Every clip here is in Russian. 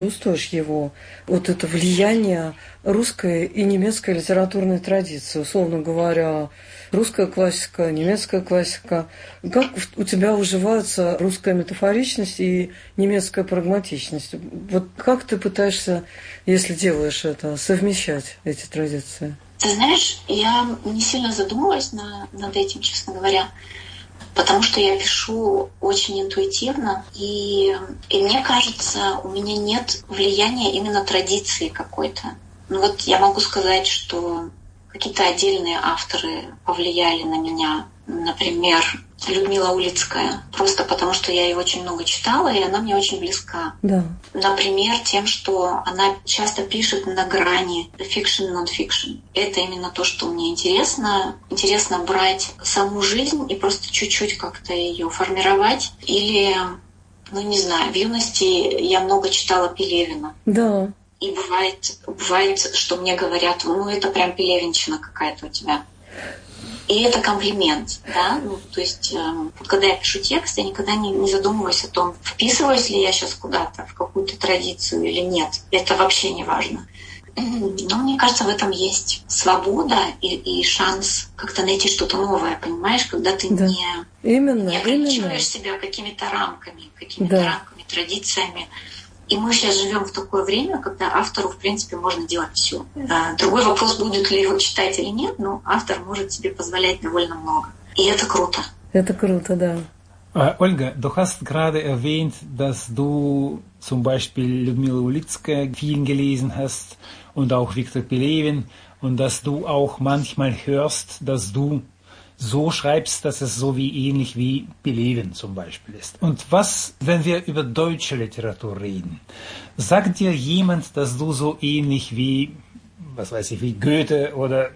чувствуешь его, вот это влияние русской и немецкой литературной традиции, условно говоря, русская классика, немецкая классика. Как у тебя уживаются русская метафоричность и немецкая прагматичность? Вот как ты пытаешься, если делаешь это, совмещать эти традиции? Ты знаешь, я не сильно задумалась над этим, честно говоря, потому что я пишу очень интуитивно, и мне кажется, у меня нет влияния именно традиции какой-то. Ну вот я могу сказать, что какие-то отдельные авторы повлияли на меня. Например, Людмила Улицкая, просто потому что я ее очень много читала, и она мне очень близка. Да. Например, тем, что она часто пишет на грани fiction, non-fiction. Это именно то, что мне интересно. Интересно брать саму жизнь и просто чуть-чуть как-то ее формировать. Или, ну не знаю, в юности я много читала Пелевина. Да. И бывает, что мне говорят, ну это прям пелевинщина какая-то у тебя. И это комплимент, да. Ну, то есть, когда я пишу текст, я никогда не задумываюсь о том, вписываюсь ли я сейчас куда-то в какую-то традицию или нет. Это вообще не важно. Но мне кажется, в этом есть свобода и шанс как-то найти что-то новое, понимаешь, когда ты да. не ограничиваешь себя какими-то рамками, традициями. И мы сейчас живем в такое время, когда автору, в принципе, можно делать все. Другой вопрос, будет ли его читать или нет, но автор может себе позволять довольно много. И это круто. Это круто, да. Olga, du hast gerade erwähnt, dass du zum Beispiel Людмила Улицкая viel gelesen hast und auch Viktor Pelevin und dass du auch manchmal hörst, dass du so schreibst, dass es so wie ähnlich wie Pelevin zum Beispiel ist. Und was, wenn wir über deutsche Literatur reden? Sagt dir jemand, dass du so ähnlich wie, was weiß ich, wie Goethe oder...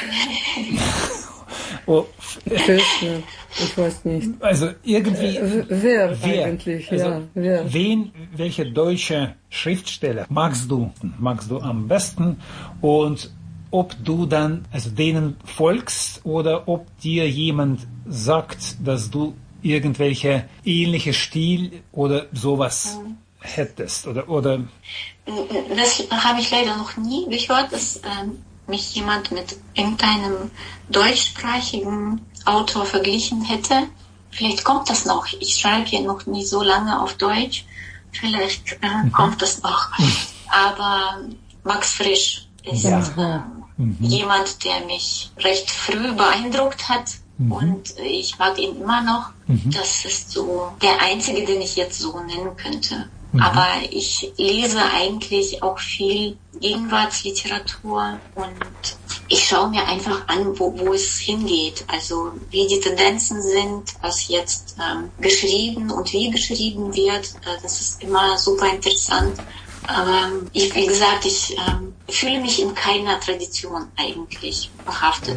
Ich weiß nicht. Also irgendwie... Wer eigentlich, also ja. Wer? Welche deutsche Schriftsteller magst du am besten und ob du dann also denen folgst oder ob dir jemand sagt, dass du irgendwelche ähnliche Stil oder sowas hättest oder Das habe ich leider noch nie gehört, dass mich jemand mit irgendeinem deutschsprachigen Autor verglichen hätte. Vielleicht kommt das noch. Ich schreibe ja noch nicht so lange auf Deutsch. Vielleicht kommt das noch. Aber Max Frisch ist jemand, der mich recht früh beeindruckt hat. Und ich mag ihn immer noch. Das ist so der einzige, den ich jetzt so nennen könnte. Aber ich lese eigentlich auch viel Gegenwartsliteratur und ich schaue mir einfach an, wo es hingeht. Also wie die Tendenzen sind, was jetzt geschrieben und wie geschrieben wird. Das ist immer super interessant. Aber wie gesagt, ich fühle mich in keiner Tradition eigentlich behaftet.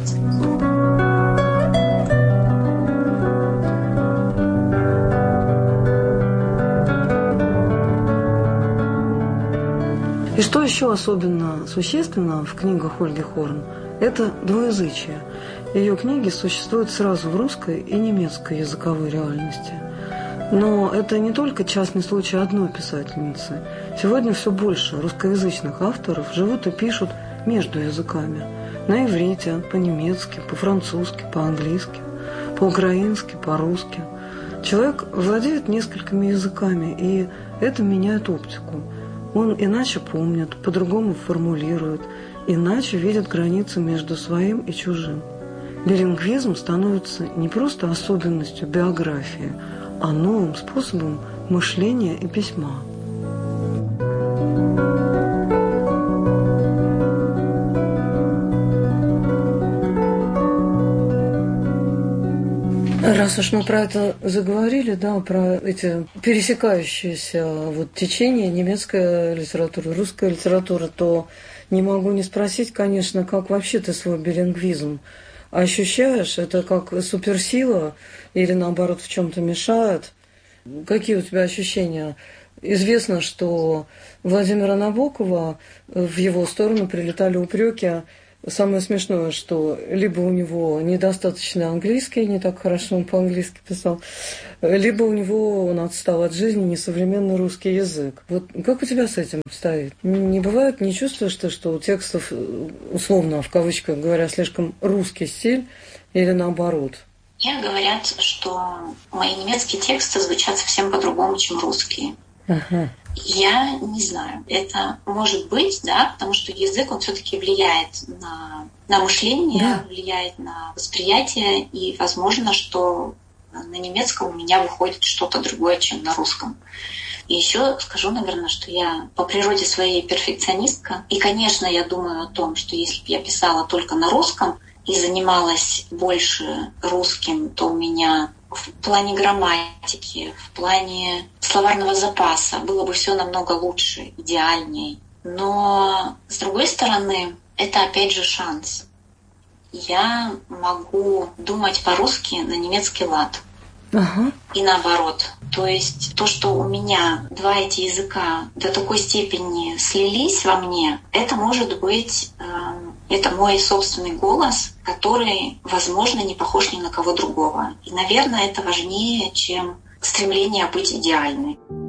И что еще особенно существенно в книгах Ольги Хорн, это двуязычие. Ее книги существуют сразу в русской и немецкой языковой реальности. Но это не только частный случай одной писательницы. Сегодня все больше русскоязычных авторов живут и пишут между языками. На иврите, по-немецки, по-французски, по-английски, по-украински, по-русски. Человек владеет несколькими языками, и это меняет оптику. Он иначе помнит, по-другому формулирует, иначе видит границы между своим и чужим. Билингвизм становится не просто особенностью биографии, а новым способом мышления и письма. Раз уж мы про это заговорили, да, про эти пересекающиеся вот течения немецкая литература, русская литература, то не могу не спросить, конечно, как вообще ты свой билингвизм ощущаешь? Это как суперсила или, наоборот, в чем-то мешает? Какие у тебя ощущения? Известно, что Владимира Набокова в его сторону прилетали упреки Самое смешное, что либо у него недостаточно английский, не так хорошо он по-английски писал, либо у него он отстал от жизни, несовременный русский язык. Вот как у тебя с этим стоит? Не бывает, не чувствуешь ты, что у текстов, условно, в кавычках говоря, слишком русский стиль или наоборот? Мне говорят, что мои немецкие тексты звучат совсем по-другому, чем русские. Ага. Я не знаю. Это может быть, да, потому что язык, он все-таки влияет на мышление, да, влияет на восприятие, и возможно, что на немецком у меня выходит что-то другое, чем на русском. И еще скажу, наверное, что я по природе своей перфекционистка. И, конечно, я думаю о том, что если бы я писала только на русском и занималась больше русским, то у меня в плане грамматики, в плане словарного запаса было бы все намного лучше, идеальней. Но, с другой стороны, это опять же шанс. Я могу думать по-русски на немецкий лад. Ага. И наоборот. То есть то, что у меня два эти языка до такой степени слились во мне, это может быть, это мой собственный голос, который, возможно, не похож ни на кого другого. И, наверное, это важнее, чем стремление быть идеальной.